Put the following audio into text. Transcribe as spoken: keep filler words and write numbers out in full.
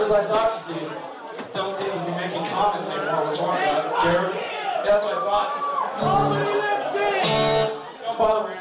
as I thought, because you don't seem to be making comments anymore. What's wrong with us? Scared? Yeah, that's what I thought. Don't bother me.